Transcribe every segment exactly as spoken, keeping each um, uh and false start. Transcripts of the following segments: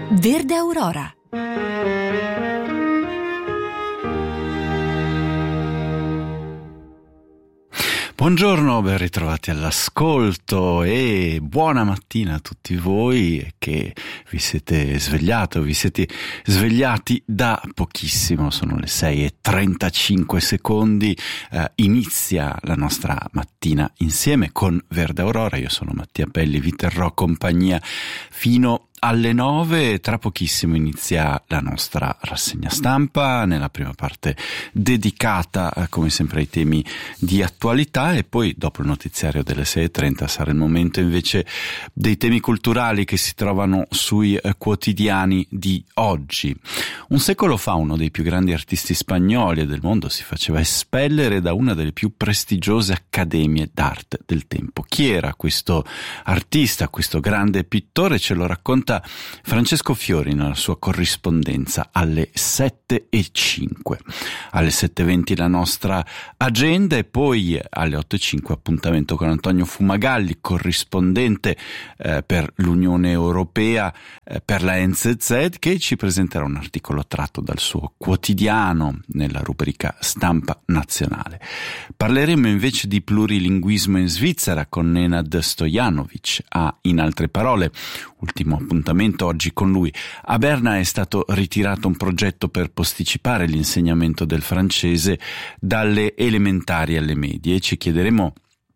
Verde Aurora. Buongiorno, ben ritrovati all'ascolto e buona mattina a tutti voi che vi siete svegliati o vi siete svegliati da pochissimo. Sono le sei e trentacinque secondi, eh, inizia la nostra mattina insieme con Verde Aurora. Io sono Mattia Pelli, vi terrò compagnia fino alle nove. Tra pochissimo inizia la nostra rassegna stampa, nella prima parte dedicata eh, come sempre ai temi di attualità, e poi dopo il notiziario delle sei e trenta sarà il momento invece dei temi culturali che si trovano sui eh, quotidiani di oggi. Un secolo fa uno dei più grandi artisti spagnoli e del mondo si faceva espellere da una delle più prestigiose accademie d'arte del tempo. Chi era questo artista, questo grande pittore? Ce lo racconta Francesco Fiori nella sua corrispondenza alle sette e cinque. Alle sette e venti la nostra agenda, e poi alle otto e cinque appuntamento con Antonio Fumagalli, corrispondente eh, per l'Unione Europea eh, per la N Z Z, che ci presenterà un articolo tratto dal suo quotidiano nella rubrica Stampa Nazionale. Parleremo invece di plurilinguismo in Svizzera con Nenad Stojanovic. Ah, in altre parole, ultimo appuntamento oggi con lui. A Berna è stato ritirato un progetto per posticipare l'insegnamento del francese dalle elementari alle medie, e ci chiederemo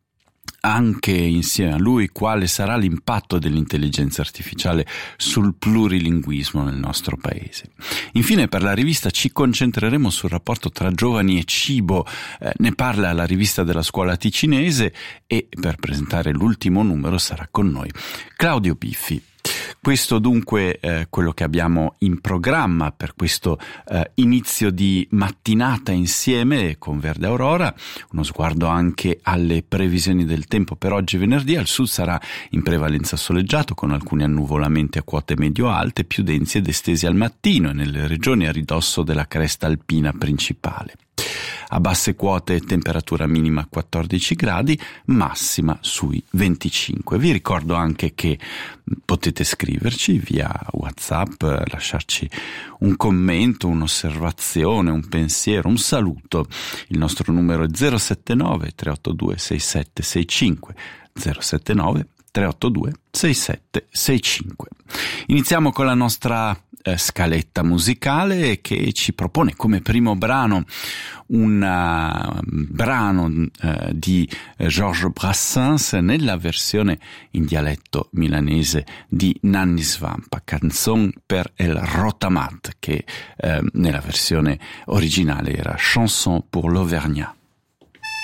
anche insieme a lui quale sarà l'impatto dell'intelligenza artificiale sul plurilinguismo nel nostro paese. Infine, per la rivista ci concentreremo sul rapporto tra giovani e cibo, eh, ne parla la rivista della scuola ticinese, e per presentare l'ultimo numero sarà con noi Claudio Biffi. Questo dunque è eh, quello che abbiamo in programma per questo eh, inizio di mattinata insieme con Verde Aurora. Uno sguardo anche alle previsioni del tempo per oggi venerdì. Al sud sarà in prevalenza soleggiato con alcuni annuvolamenti a quote medio-alte, più densi ed estesi al mattino, e nelle regioni a ridosso della cresta alpina principale. A basse quote temperatura minima quattordici gradi, massima sui venticinque. Vi ricordo anche che potete scriverci via WhatsApp, lasciarci un commento, un'osservazione, un pensiero, un saluto. Il nostro numero è zero sette nove tre otto due sei sette sei cinque, zero sette nove tre otto due sei sette sei cinque. Iniziamo con la nostra eh, scaletta musicale, che ci propone come primo brano un uh, brano uh, di Georges Brassens nella versione in dialetto milanese di Nanni Svampa, Canzon per el Rotamat, che uh, nella versione originale era Chanson pour l'Auvergnat.